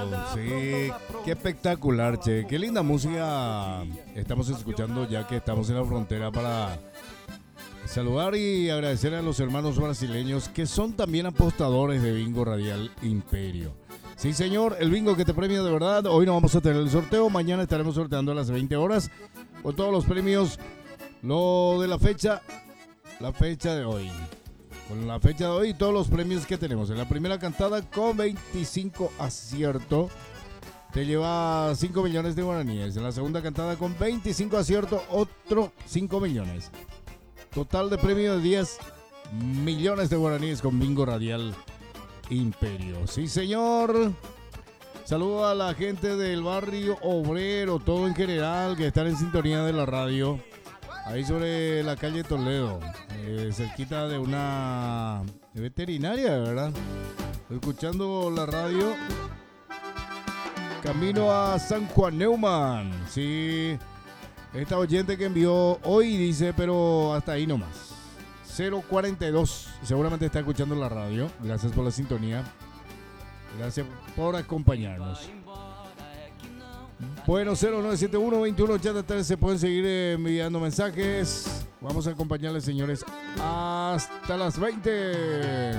Sí, qué espectacular, che. Qué linda música estamos escuchando ya que estamos en la frontera para saludar y agradecer a los hermanos brasileños que son también apostadores de Bingo Radial Imperio. Sí, señor, el bingo que te premia de verdad. Hoy no vamos a tener el sorteo, mañana estaremos sorteando a las 20 horas con todos los premios. Lo de la fecha de hoy. Con la fecha de hoy y todos los premios que tenemos. En la primera cantada con 25 acierto te lleva 5 millones de guaraníes. En la segunda cantada con 25 acierto otro 5 millones. Total de premio de 10 millones de guaraníes con Bingo Radial Imperio. Sí, señor. Saludo a la gente del barrio obrero, todo en general, que están en sintonía de la radio. Ahí sobre la calle Toledo, cerquita de una veterinaria, ¿verdad? Escuchando la radio. Camino a San Juan Neumann. Sí, esta oyente que envió hoy dice, pero hasta ahí nomás. 042, seguramente está escuchando la radio. Gracias por la sintonía. Gracias por acompañarnos. Bueno, 0971-2183 se pueden seguir enviando mensajes. Vamos a acompañarles, señores, hasta las 20.